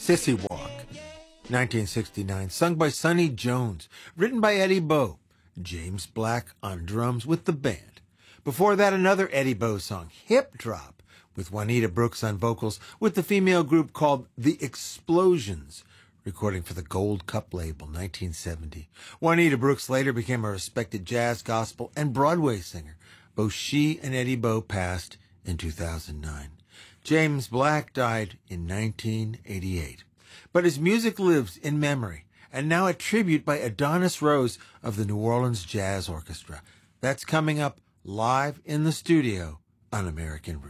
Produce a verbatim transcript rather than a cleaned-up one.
Sissy Walk, nineteen sixty-nine, sung by Sonny Jones, written by Eddie Bo, James Black on drums with the band. Before that, another Eddie Bo song, Hip Drop, with Juanita Brooks on vocals, with the female group called The Explosions, recording for the Gold Cup label, nineteen seventy. Juanita Brooks later became a respected jazz, gospel, and Broadway singer. Both she and Eddie Bo passed in two thousand nine. James Black died in nineteen eighty-eight. But his music lives in memory, and now a tribute by Adonis Rose of the New Orleans Jazz Orchestra. That's coming up live in the studio on American Roots.